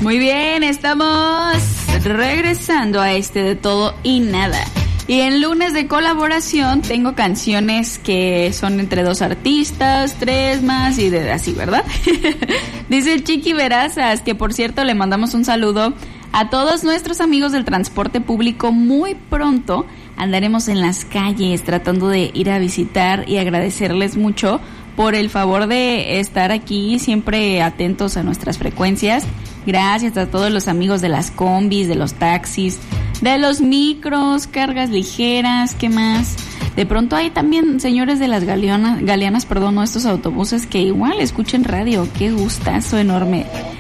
Muy bien, estamos regresando a de todo y nada. Y en lunes de colaboración tengo canciones que son entre 2 artistas, 3 más y así, ¿verdad? Dice el Chiqui Verazas, que por cierto le mandamos un saludo a todos nuestros amigos del transporte público. Muy pronto andaremos en las calles tratando de ir a visitar y agradecerles mucho por el favor de estar aquí siempre atentos a nuestras frecuencias. Gracias a todos los amigos de las combis, de los taxis, de los micros, cargas ligeras, ¿qué más? De pronto hay también señores de las galeanas, estos autobuses que igual escuchen radio. Qué gustazo enorme